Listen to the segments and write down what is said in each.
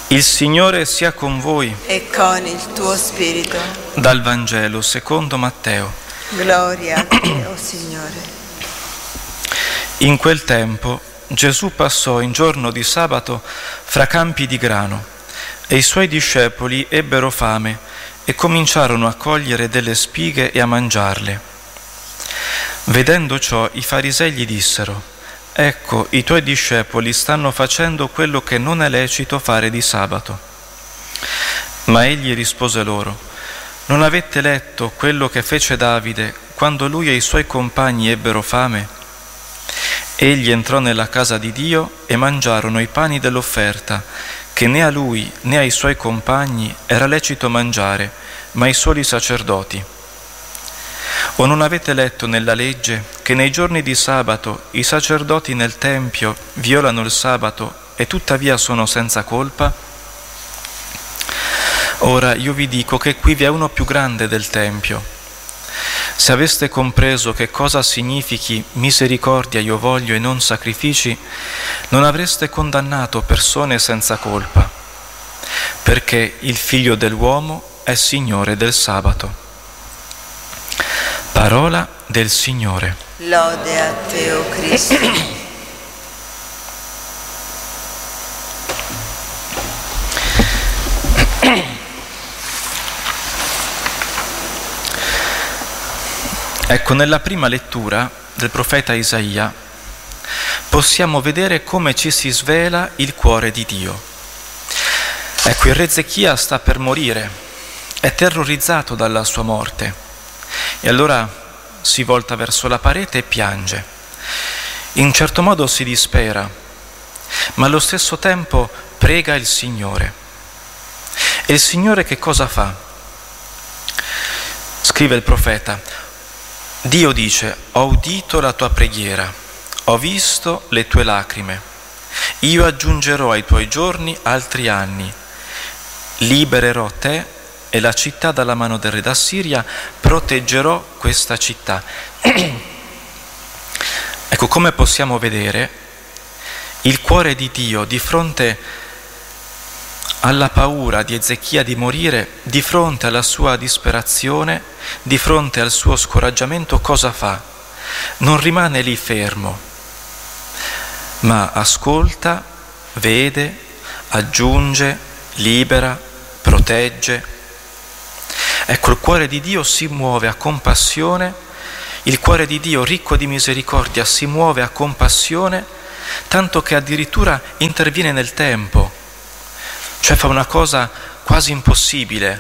Il Signore sia con voi. E con il tuo spirito. Dal Vangelo secondo Matteo. Gloria a te, o Signore. In quel tempo Gesù passò in giorno di sabato fra campi di grano e i suoi discepoli ebbero fame e cominciarono a cogliere delle spighe e a mangiarle. Vedendo ciò, i farisei gli dissero: «Ecco, i tuoi discepoli stanno facendo quello che non è lecito fare di sabato». Ma egli rispose loro: «Non avete letto quello che fece Davide quando lui e i suoi compagni ebbero fame? Egli entrò nella casa di Dio e mangiarono i pani dell'offerta, che né a lui né ai suoi compagni era lecito mangiare, ma ai soli sacerdoti. O non avete letto nella legge che nei giorni di sabato i sacerdoti nel Tempio violano il sabato e tuttavia sono senza colpa? Ora io vi dico che qui vi è uno più grande del Tempio. Se aveste compreso che cosa significhi misericordia io voglio e non sacrifici, non avreste condannato persone senza colpa, perché il Figlio dell'uomo è Signore del sabato». Parola del Signore. Lode a te, o Cristo. Ecco, nella prima lettura del profeta Isaia possiamo vedere come ci si svela il cuore di Dio. Ecco, il re Ezechia sta per morire, è terrorizzato dalla sua morte. E allora si volta verso la parete e piange. In certo modo si dispera, ma allo stesso tempo prega il Signore. E il Signore che cosa fa? Scrive il profeta: Dio dice: «Ho udito la tua preghiera, ho visto le tue lacrime. Io aggiungerò ai tuoi giorni altri anni. Libererò te e la città dalla mano del re d'Assiria, proteggerò questa città». Ecco, come possiamo vedere, il cuore di Dio di fronte alla paura di Ezechia di morire, di fronte alla sua disperazione, di fronte al suo scoraggiamento, cosa fa? Non rimane lì fermo, ma ascolta, vede, aggiunge, libera, protegge. Ecco, il cuore di Dio si muove a compassione, il cuore di Dio ricco di misericordia si muove a compassione, tanto che addirittura interviene nel tempo, cioè fa una cosa quasi impossibile,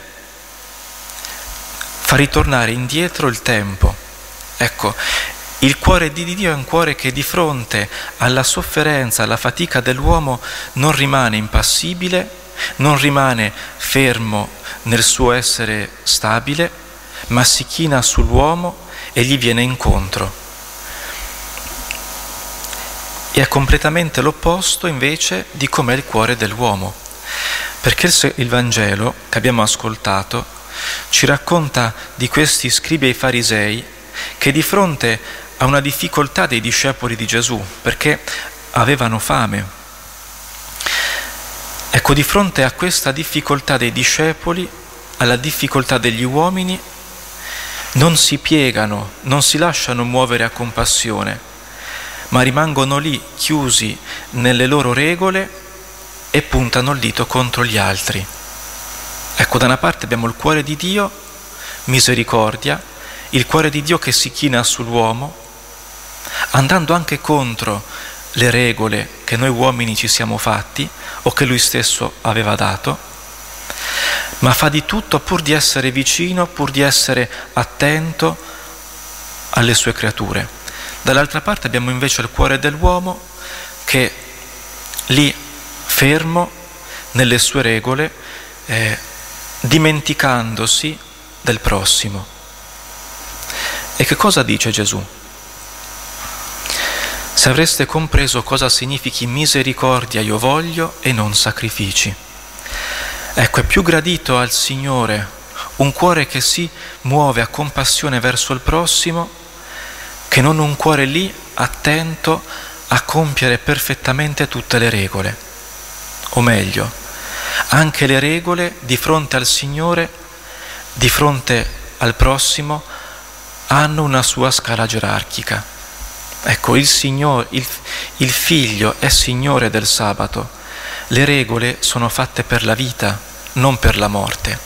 fa ritornare indietro il tempo. Ecco, il cuore di Dio è un cuore che di fronte alla sofferenza, alla fatica dell'uomo non rimane impassibile, non rimane fermo nel suo essere stabile, ma si china sull'uomo e gli viene incontro. E è completamente l'opposto invece di com'è il cuore dell'uomo, perché il Vangelo che abbiamo ascoltato ci racconta di questi scribi e farisei che di fronte a una difficoltà dei discepoli di Gesù, perché avevano fame, ecco, di fronte a questa difficoltà dei discepoli, alla difficoltà degli uomini, non si piegano, non si lasciano muovere a compassione, ma rimangono lì chiusi nelle loro regole e puntano il dito contro gli altri. Ecco, da una parte abbiamo il cuore di Dio, misericordia, il cuore di Dio che si china sull'uomo, andando anche contro le regole che noi uomini ci siamo fatti o che lui stesso aveva dato, ma fa di tutto pur di essere vicino, pur di essere attento alle sue creature. Dall'altra parte abbiamo invece il cuore dell'uomo che lì fermo nelle sue regole, dimenticandosi del prossimo. E che cosa dice Gesù? Se avreste compreso cosa significhi misericordia io voglio e non sacrifici. Ecco, è più gradito al Signore un cuore che si muove a compassione verso il prossimo che non un cuore lì attento a compiere perfettamente tutte le regole. O meglio, anche le regole di fronte al Signore, di fronte al prossimo, hanno una sua scala gerarchica. Ecco, il Figlio è Signore del sabato. Le regole sono fatte per la vita, non per la morte.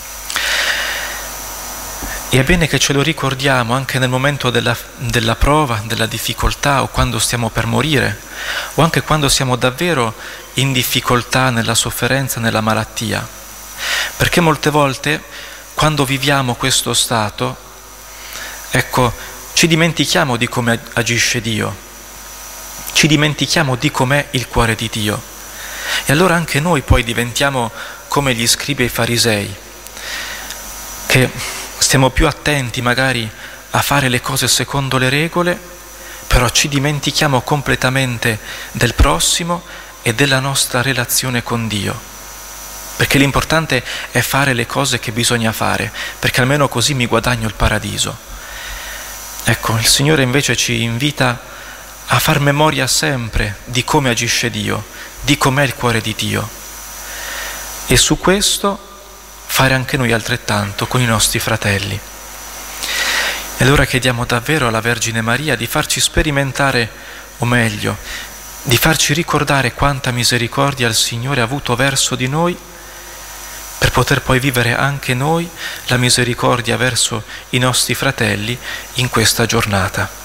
E è bene che ce lo ricordiamo anche nel momento della prova, della difficoltà, o quando stiamo per morire, o anche quando siamo davvero in difficoltà, nella sofferenza, nella malattia. Perché molte volte, quando viviamo questo stato, ecco, ci dimentichiamo di come agisce Dio, ci dimentichiamo di com'è il cuore di Dio. E allora anche noi poi diventiamo come gli scribi e i farisei, che stiamo più attenti magari a fare le cose secondo le regole, però ci dimentichiamo completamente del prossimo e della nostra relazione con Dio. Perché l'importante è fare le cose che bisogna fare, perché almeno così mi guadagno il paradiso. Ecco, il Signore invece ci invita a far memoria sempre di come agisce Dio, di com'è il cuore di Dio. E su questo fare anche noi altrettanto con i nostri fratelli. E allora chiediamo davvero alla Vergine Maria di farci sperimentare, o meglio, di farci ricordare quanta misericordia il Signore ha avuto verso di noi, per poter poi vivere anche noi la misericordia verso i nostri fratelli in questa giornata.